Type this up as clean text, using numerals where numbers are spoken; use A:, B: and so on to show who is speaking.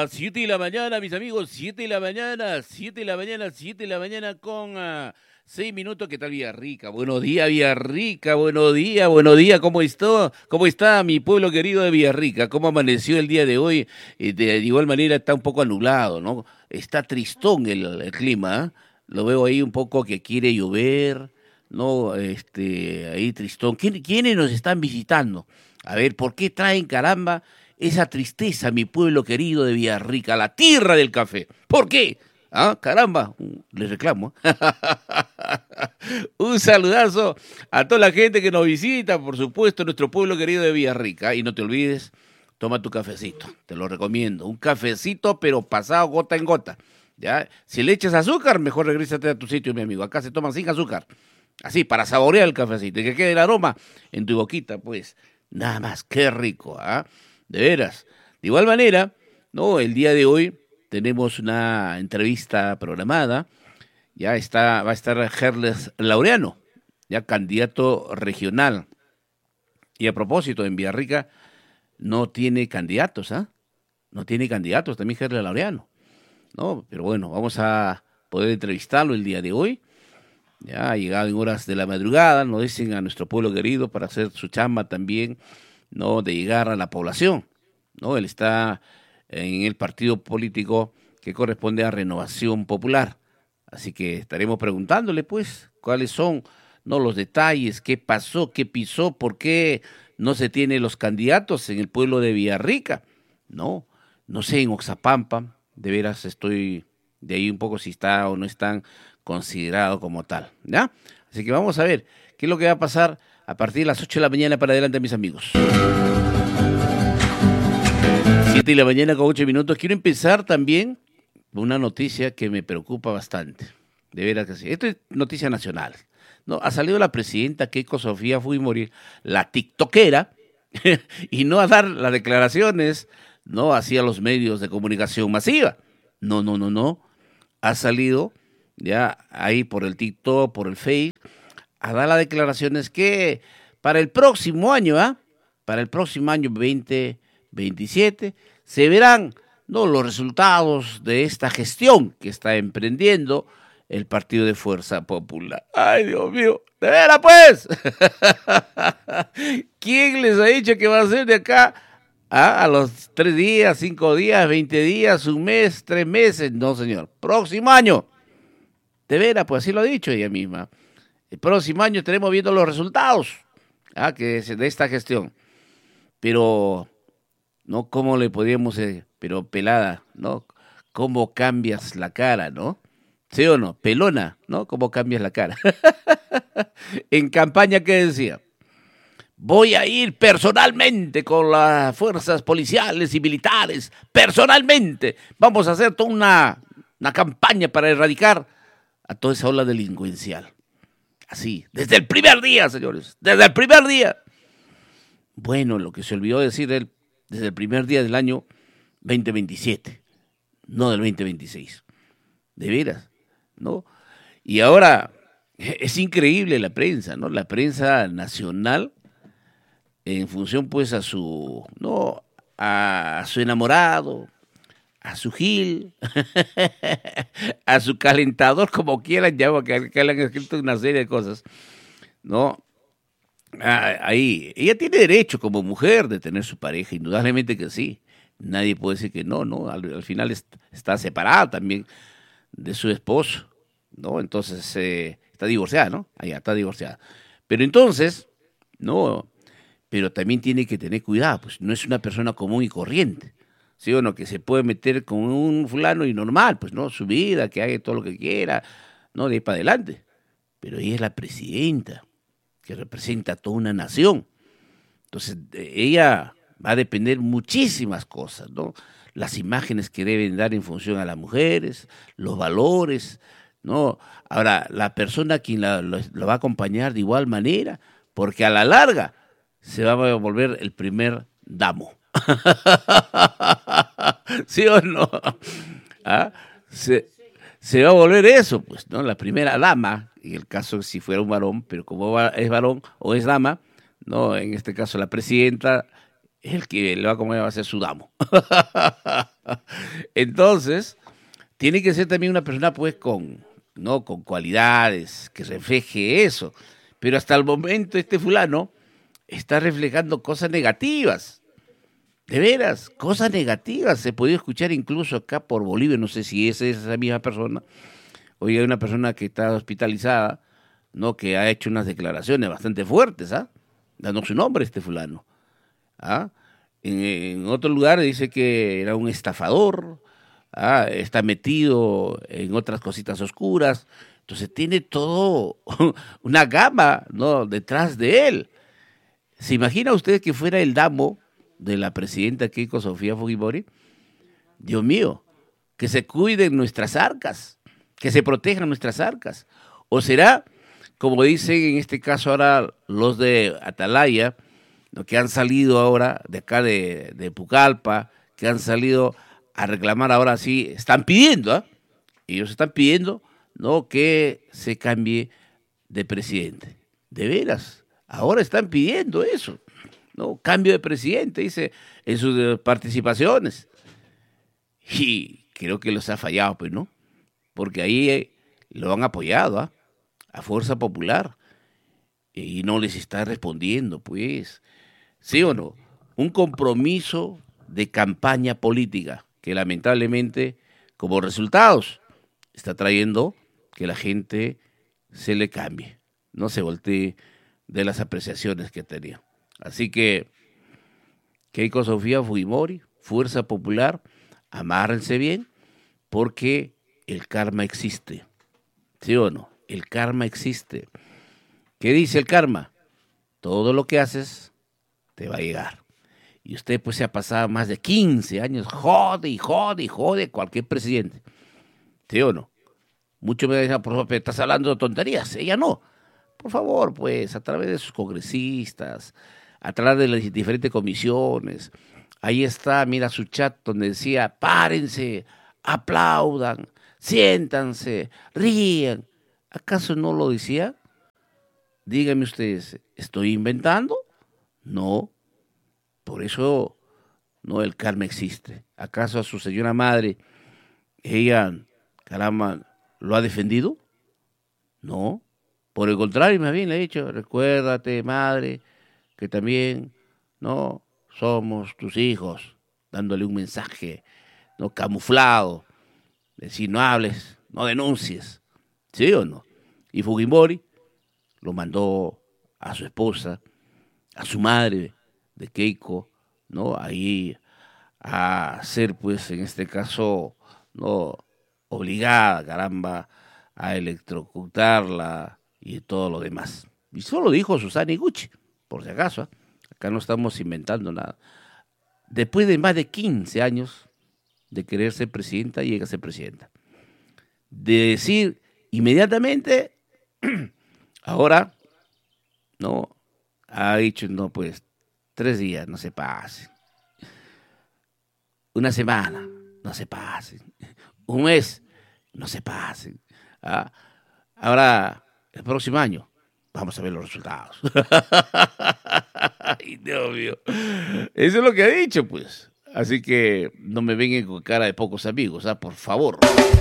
A: las 7 de la mañana, mis amigos, 7 de la mañana, 7 de la mañana, 7 de la mañana con 6 minutos. ¿Qué tal, Villarrica? Buenos días, Villarrica, buenos días, ¿cómo está? ¿Cómo está mi pueblo querido de Villarrica? ¿Cómo amaneció el día de hoy? De igual manera está un poco anulado, ¿no? Está tristón el clima, ¿eh? Lo veo ahí un poco que quiere llover, ¿no? Ahí tristón. ¿Quiénes nos están visitando? A ver, ¿por qué traen, caramba, esa tristeza, mi pueblo querido de Villarrica, la tierra del café? ¿Por qué? Ah, caramba, les reclamo. Un saludazo a toda la gente que nos visita, por supuesto, nuestro pueblo querido de Villarrica. Y no te olvides, toma tu cafecito, te lo recomiendo. Un cafecito, pero pasado gota en gota. ¿Ya? Si le echas azúcar, mejor regrésate a tu sitio, mi amigo. Acá se toma sin azúcar. Así, para saborear el cafecito y que quede el aroma en tu boquita, pues. Nada más, qué rico, ¿ah? De veras. De igual manera, ¿no? El día de hoy tenemos una entrevista programada. Va a estar Gerles Laureano, ya candidato regional. Y a propósito, en Villarrica no tiene candidatos, ¿ah? No tiene candidatos también Gerles Laureano, ¿no? Pero bueno, vamos a poder entrevistarlo el día de hoy. Ya ha llegado en horas de la madrugada, nos dicen a nuestro pueblo querido para hacer su chamba también, ¿no? De llegar a la población, ¿no? Él está en el partido político que corresponde a Renovación Popular. Así que estaremos preguntándole, pues, cuáles son, ¿no? Los detalles, qué pasó, qué pisó, por qué no se tienen los candidatos en el pueblo de Villarrica, ¿no? No sé, en Oxapampa, de veras estoy de ahí un poco si está o no están considerado como tal, ¿ya? Así que vamos a ver qué es lo que va a pasar a partir de las 8 de la mañana para adelante, mis amigos. 7 de la mañana con 8 minutos. Quiero empezar también con una noticia que me preocupa bastante. De veras que sí. Esto es noticia nacional. No, ha salido la presidenta Keiko Sofía Fujimori, la tiktokera, y no a dar las declaraciones, no hacia los medios de comunicación masiva. No. Ha salido ya ahí por el TikTok, por el Face, a dar las declaraciones que para el próximo año, para el próximo año 2027, se verán, ¿no? Los resultados de esta gestión que está emprendiendo el Partido de Fuerza Popular. ¡Ay, Dios mío! ¡De veras, pues! ¿Quién les ha dicho que va a ser de acá a los 3 días, 5 días, 20 días, un mes, 3 meses? No, señor. Próximo año. De veras, pues así lo ha dicho ella misma. El próximo año estaremos viendo los resultados que es de esta gestión. Pero, ¿no? ¿Cómo le podríamos, pero pelada, ¿no? ¿Cómo cambias la cara, no? ¿Sí o no? Pelona, ¿no? ¿Cómo cambias la cara? En campaña, ¿qué decía? Voy a ir personalmente con las fuerzas policiales y militares. Personalmente. Vamos a hacer toda una campaña para erradicar a toda esa ola delincuencial. Así, desde el primer día, señores, desde el primer día. Bueno, lo que se olvidó decir él, desde el primer día del año 2027, no del 2026. De veras, ¿no? Y ahora es increíble la prensa, ¿no? La prensa nacional, en función pues a su, ¿no? A su enamorado, a su Gil, a su calentador, como quieran, ya que le han escrito una serie de cosas, ¿no? Ahí, ella tiene derecho como mujer de tener su pareja, indudablemente que sí. Nadie puede decir que no, ¿no? Al final está separada también de su esposo, ¿no? Entonces, está divorciada, ¿no? Allá está divorciada. Pero entonces, no, pero también tiene que tener cuidado, pues no es una persona común y corriente. ¿Sí o no? Que se puede meter con un fulano y normal, pues, ¿no? Su vida, que haga todo lo que quiera, ¿no? De ahí para adelante. Pero ella es la presidenta, que representa a toda una nación. Entonces, ella va a depender muchísimas cosas, ¿no? Las imágenes que deben dar en función a las mujeres, los valores, ¿no? Ahora, la persona quien la va a acompañar de igual manera, porque a la larga se va a volver el primer damo. ¿Sí o no? ¿Ah? Se va a volver eso, pues, ¿no? La primera dama, en el caso si fuera un varón, pero como es varón o es dama, ¿no? En este caso la presidenta, el que le va a comer va a ser su damo. Entonces, tiene que ser también una persona, pues, ¿no? Con cualidades, que refleje eso. Pero hasta el momento este fulano está reflejando cosas negativas. De veras, cosas negativas. Se podía escuchar incluso acá por Bolivia, no sé si es esa misma persona. Hoy hay una persona que está hospitalizada, ¿no? Que ha hecho unas declaraciones bastante fuertes, ¿ah? Dando su nombre este fulano. ¿Ah? En otro lugar dice que era un estafador, ¿ah? Está metido en otras cositas oscuras. Entonces tiene todo una gama, ¿no? Detrás de él. ¿Se imagina usted que fuera el damo de la presidenta Keiko Sofía Fujimori? Dios mío, que se cuiden nuestras arcas, que se protejan nuestras arcas. ¿O será, como dicen en este caso ahora los de Atalaya, lo que han salido ahora de acá de Pucallpa, que han salido a reclamar ahora sí, están pidiendo, ¿eh? Ellos están pidiendo, ¿no? Que se cambie de presidente. De veras, ahora están pidiendo eso, ¿no? Cambio de presidente, dice, en sus participaciones. Y creo que los ha fallado, pues, ¿no? Porque ahí lo han apoyado, ¿ah? A Fuerza Popular. Y no les está respondiendo, pues. ¿Sí o no? Un compromiso de campaña política que lamentablemente, como resultados, está trayendo que la gente se le cambie, no se voltee de las apreciaciones que tenía. Así que, Keiko Sofía Fujimori, Fuerza Popular, amárrense bien, porque el karma existe. ¿Sí o no? El karma existe. ¿Qué dice el karma? Todo lo que haces te va a llegar. Y usted pues se ha pasado más de 15 años, jode y jode y jode cualquier presidente. ¿Sí o no? Muchos me dicen, por favor, estás hablando de tonterías. Ella no. Por favor, pues, a través de sus congresistas, a través de las diferentes comisiones. Ahí está, mira su chat donde decía, párense, aplaudan, siéntanse, rían. ¿Acaso no lo decía? Díganme ustedes, ¿estoy inventando? No. Por eso, no, el karma existe. ¿Acaso a su señora madre, ella, caramba, lo ha defendido? No. Por el contrario, más bien le he dicho, recuérdate, madre, que también, no, somos tus hijos, dándole un mensaje, no, camuflado, decir, no hables, no denuncies, ¿sí o no? Y Fujimori lo mandó a su esposa, a su madre de Keiko, ¿no? Ahí a ser, pues, en este caso, no, obligada, caramba, a electrocutarla y todo lo demás. Y solo dijo Susana Iguchi, por si acaso, ¿eh? Acá no estamos inventando nada. Después de más de 15 años de querer ser presidenta, llega a ser presidenta. De decir inmediatamente, ahora, no, ha dicho, no, pues, 3 días, no se pasen. Una semana, no se pasen. Un mes, no se pasen. ¿Ah? Ahora, el próximo año, vamos a ver los resultados. Ay, Dios mío. Eso es lo que ha dicho, pues. Así que no me vengan con cara de pocos amigos, ¿ah? Por favor.